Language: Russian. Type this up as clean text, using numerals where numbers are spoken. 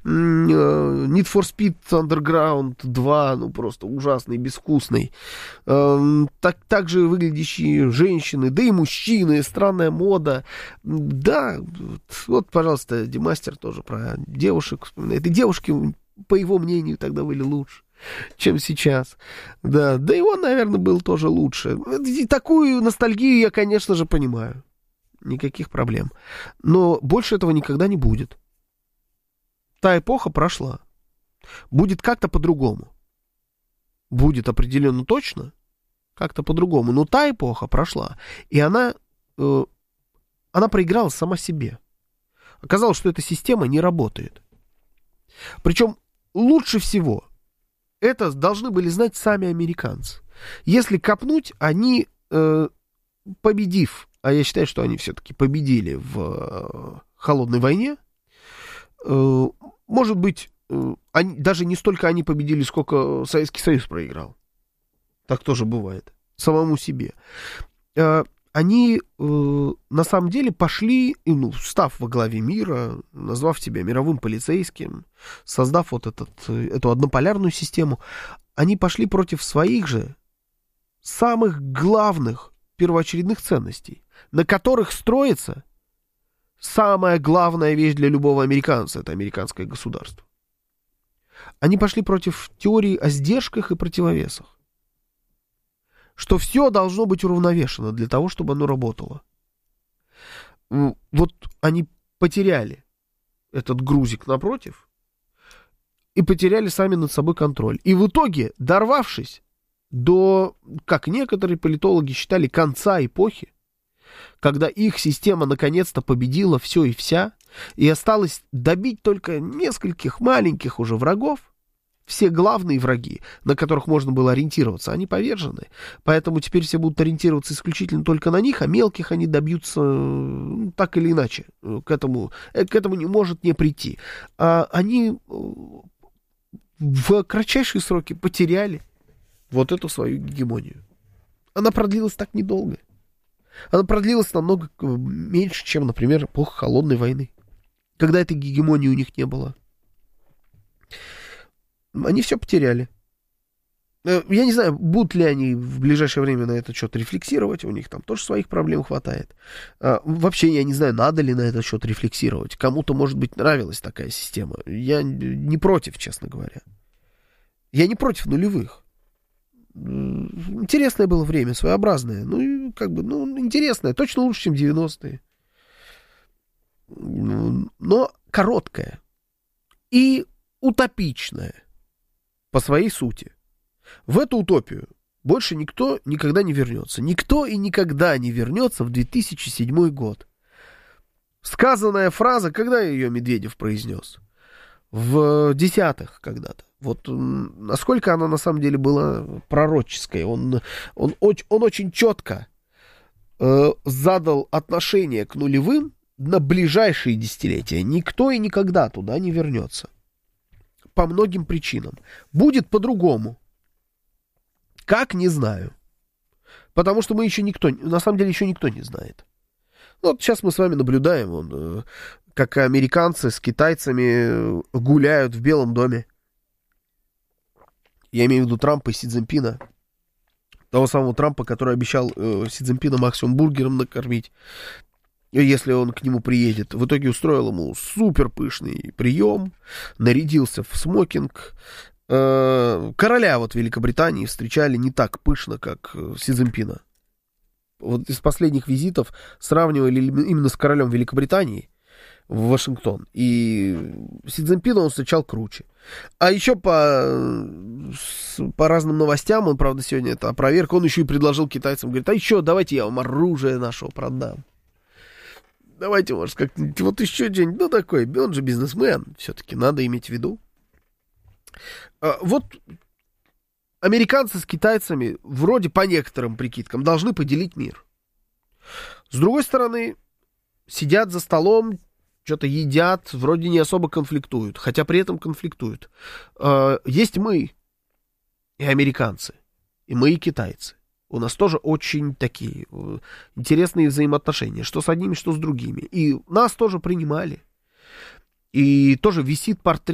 Need for Speed Underground 2, ну, просто ужасный, безвкусный. Так же выглядящие женщины, да и мужчины, странная мода. Да, вот, пожалуйста, Демастер тоже про девушек вспоминает. И девушки, по его мнению, тогда были лучше, чем сейчас. Да, да и он, наверное, был тоже лучше. И такую ностальгию я, конечно же, понимаю. Никаких проблем. Но больше этого никогда не будет. Та эпоха прошла. Будет как-то по-другому. Будет определенно точно как-то по-другому. Но та эпоха прошла. И она проиграла сама себе. Оказалось, что эта система не работает. Причем лучше всего это должны были знать сами американцы. Если копнуть, они, победив, а я считаю, что они все-таки победили в холодной войне, может быть, даже не столько они победили, сколько Советский Союз проиграл. Так тоже бывает. Самому себе. Они на самом деле пошли, став во главе мира, назвав себя мировым полицейским, создав вот эту однополярную систему, они пошли против своих же самых главных первоочередных ценностей, на которых строится самая главная вещь для любого американца — это американское государство. Они пошли против теории о сдержках и противовесах. Что все должно быть уравновешено для того, чтобы оно работало. Вот они потеряли этот грузик напротив и потеряли сами над собой контроль. И в итоге, дорвавшись до, как некоторые политологи считали, конца эпохи, когда их система наконец-то победила все и вся, и осталось добить только нескольких маленьких уже врагов, все главные враги, на которых можно было ориентироваться, они повержены. Поэтому теперь все будут ориентироваться исключительно только на них, а мелких они добьются так или иначе. К этому не может не прийти. Они в кратчайшие сроки потеряли вот эту свою гегемонию. Она продлилась так недолго. Она продлилась намного меньше, чем, например, эпоха Холодной войны, когда этой гегемонии у них не было. Они все потеряли. Я не знаю, будут ли они в ближайшее время на этот счет рефлексировать. У них там тоже своих проблем хватает. Вообще, я не знаю, надо ли на этот счет рефлексировать. Кому-то, может быть, нравилась такая система. Я не против, честно говоря. Я не против нулевых. Интересное было время, своеобразное. Интересное. Точно лучше, чем 90-е. Но короткое. И утопичное. По своей сути. В эту утопию больше никто никогда не вернется. Никто и никогда не вернется в 2007 год. Сказанная фраза, когда ее Медведев произнес? В десятых когда-то. Вот насколько она на самом деле была пророческой. Он очень четко задал отношение к нулевым на ближайшие десятилетия. Никто и никогда туда не вернется. По многим причинам. Будет по-другому. Как, не знаю. Потому что на самом деле еще никто не знает. Вот сейчас мы с вами наблюдаем, как американцы с китайцами гуляют в Белом доме. Я имею в виду Трампа и Си Цзиньпина. Того самого Трампа, который обещал Си Цзиньпина максимум бургером накормить, если он к нему приедет. В итоге устроил ему супер пышный прием, нарядился в смокинг. Короля вот Великобритании встречали не так пышно, как Си Цзиньпина. Вот из последних визитов сравнивали именно с королем Великобритании в Вашингтон. И Си Цзиньпина он встречал круче. А еще по разным новостям, он, правда, сегодня это опроверг, он еще и предложил китайцам, говорит, а еще давайте я вам оружие нашего продам. Давайте, может, как-нибудь вот еще что-нибудь, такой, он же бизнесмен, все-таки надо иметь в виду. Вот американцы с китайцами вроде по некоторым прикидкам должны поделить мир. С другой стороны, сидят за столом, что-то едят, вроде не особо конфликтуют, хотя при этом конфликтуют. Есть мы и американцы, и мы и китайцы. У нас тоже очень такие интересные взаимоотношения, что с одними, что с другими. И нас тоже принимали. И тоже висит портрет